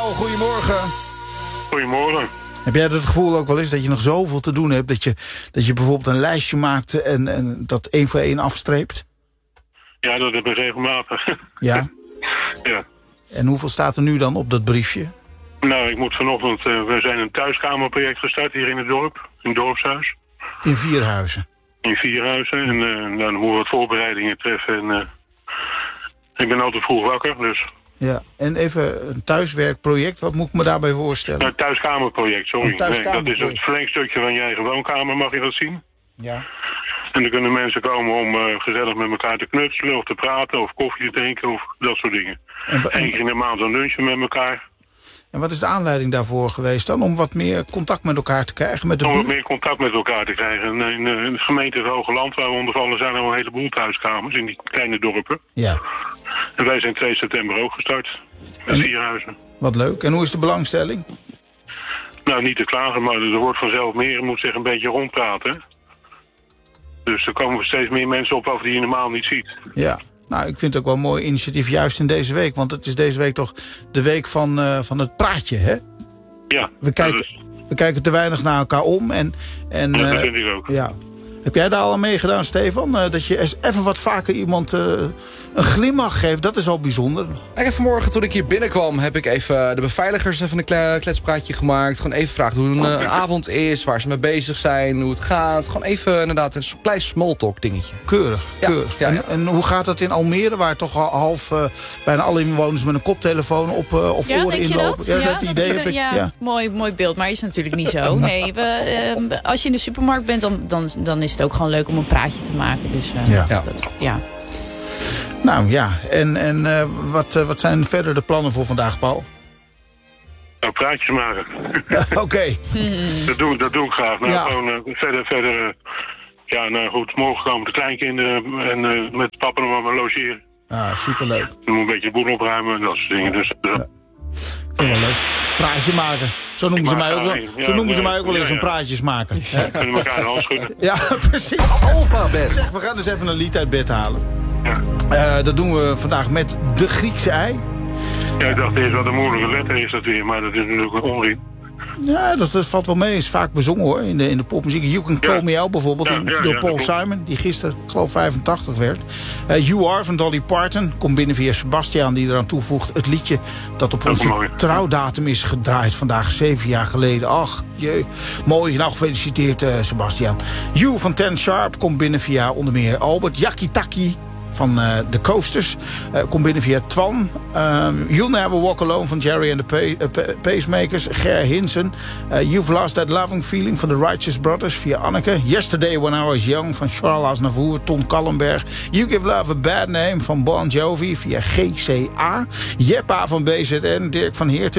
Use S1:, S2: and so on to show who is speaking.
S1: Paul, goedemorgen.
S2: Goedemorgen.
S1: Heb jij het gevoel ook wel eens dat je nog zoveel te doen hebt... dat je bijvoorbeeld een lijstje maakt en dat 1 voor 1 afstreept?
S2: Ja, dat heb ik regelmatig.
S1: Ja?
S2: Ja.
S1: En hoeveel staat er nu dan op dat briefje?
S2: Nou, ik moet vanochtend... we zijn een thuiskamerproject gestart hier in het dorp. Een dorpshuis.
S1: In Vierhuizen?
S2: In Vierhuizen. En dan moeten we wat voorbereidingen treffen. En ik ben altijd vroeg wakker, dus...
S1: Ja, en even een thuiswerkproject, wat moet ik me daarbij voorstellen?
S2: Nou, thuiskamerproject, sorry.
S1: Een thuiskamerproject.
S2: Nee, dat is het verlengstukje van je eigen woonkamer, mag je dat zien.
S1: Ja.
S2: En dan kunnen mensen komen om gezellig met elkaar te knutselen of te praten of koffie te drinken of dat soort dingen. Eén keer in de maand een lunchen met elkaar.
S1: En wat is de aanleiding daarvoor geweest dan? Om wat meer contact met elkaar te krijgen? Met de
S2: om wat
S1: buurt?
S2: meer contact met elkaar te krijgen. In de gemeente het Hogeland, waar we onder vallen, zijn er al een heleboel thuiskamers in die kleine dorpen.
S1: Ja.
S2: En wij zijn 2 september ook gestart. Met Vierhuizen.
S1: Wat leuk. En hoe is de belangstelling?
S2: Nou, niet te klagen, maar er wordt vanzelf meer. Je moet zich een beetje rondpraten. Dus er komen steeds meer mensen op af die je normaal niet ziet.
S1: Ja. Nou, ik vind het ook wel een mooi initiatief juist in deze week. Want het is deze week toch de week van het praatje, hè?
S2: Ja.
S1: We kijken te weinig naar elkaar om. En,
S2: dat vind ik ook.
S1: Ja. Heb jij daar al aan meegedaan, Stefan? Dat je even wat vaker iemand een glimlach geeft, dat is al bijzonder.
S3: Ik heb vanmorgen, toen ik hier binnenkwam, heb ik even de beveiligers even een kletspraatje gemaakt. Gewoon even gevraagd hoe een avond is, waar ze mee bezig zijn, hoe het gaat. Gewoon even inderdaad een klein smalltalk dingetje.
S1: Keurig,
S3: Ja,
S1: keurig.
S3: ja, ja.
S1: En hoe gaat dat in Almere, waar toch al half bijna alle inwoners met een koptelefoon op of
S4: ja,
S1: oren
S4: denk je
S1: inlopen?
S4: dat?
S1: Ja, dat idee heb ik.
S4: Ja, mooi beeld, maar is natuurlijk niet zo. Nee, als je in de supermarkt bent, dan is het ook gewoon leuk om een praatje te maken. Dus, ja.
S1: Nou ja, en wat zijn verder de plannen voor vandaag, Paul?
S2: Nou, praatjes maken.
S1: Oké.
S2: Dat doe ik graag. Nou,
S1: Ja.
S2: gewoon verder... ja, nou goed, morgen komen de kleinkinderen en met papa nog maar logeren.
S1: Ah, superleuk.
S2: Dan moet een beetje de boel opruimen en dat soort dingen. Dus,
S1: Vind ik wel leuk. Praatje maken. Zo noemen ze mij ook wel, wel eens een praatjes maken.
S2: we kunnen elkaar de hand schudden.
S1: Ja, precies.
S5: Alfabet.
S1: We gaan dus even een lied uit bed halen.
S2: Ja.
S1: Dat doen we vandaag met de Griekse ei.
S2: Ja, ik dacht eerst wat een moeilijke letter is dat weer, maar dat is natuurlijk een onzin.
S1: Ja, dat valt wel mee. Is vaak bezongen hoor, in de popmuziek. You Can Call Me Out bijvoorbeeld, door Paul Simon. Die gisteren, ik geloof 85 werd. You Are van Dolly Parton. Komt binnen via Sebastian, die eraan toevoegt. Het liedje dat op onze trouwdatum is gedraaid vandaag, 7 jaar geleden. Ach, jee. Mooi. Nou, gefeliciteerd Sebastian. You van Ten Sharp komt binnen via onder meer Albert Yakitaki van de Coasters. Komt binnen via Twan. You'll Never Walk Alone van Jerry and the Pacemakers. Ger Hinsen. You've Lost That Loving Feeling van The Righteous Brothers via Anneke. Yesterday When I Was Young van Charles Aznavour. Ton Kallenberg. You Give Love a Bad Name van Bon Jovi via GCA. Jeppa van BZN. Dirk van Heerten.